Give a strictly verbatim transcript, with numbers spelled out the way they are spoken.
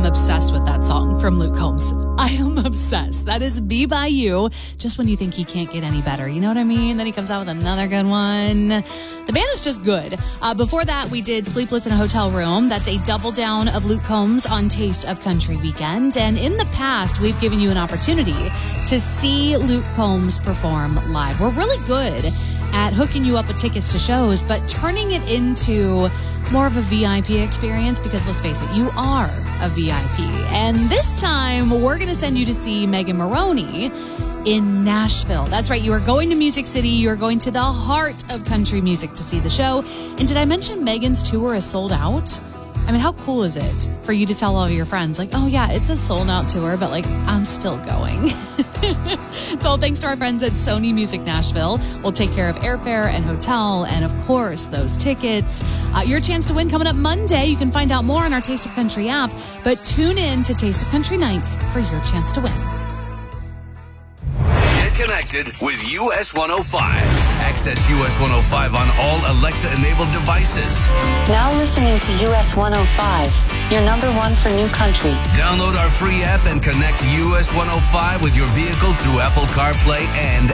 obsessed with that song from Luke Combs. I am obsessed. That is Be By You, just when you think he can't get any better. You know what I mean? Then he comes out with another good one. The band is just good. Uh, before that, we did Sleepless in a Hotel Room. That's a double down of Luke Combs on Taste of Country Weekend. And in the past, we've given you an opportunity to see Luke Combs perform live. We're really good at hooking you up with tickets to shows, but turning it into more of a V I P experience, because let's face it, you are a V I P. And this time, we're going to send you to see Megan Moroney in Nashville. That's right, you are going to Music City. You are going to the heart of country music to see the show. And did I mention Megan's tour is sold out? I mean, how cool is it for you to tell all of your friends, like, oh yeah, it's a sold out tour, but like, I'm still going. So thanks to our friends at Sony Music Nashville. We'll take care of airfare and hotel and, of course, those tickets. Uh, your chance to win coming up Monday. You can find out more on our Taste of Country app, but tune in to Taste of Country Nights for your chance to win. Get connected with U S one oh five. Access U S one oh five on all Alexa-enabled devices. Now listening to U S one oh five, your number one for new country. Download our free app and connect U S one oh five with your vehicle through Apple CarPlay and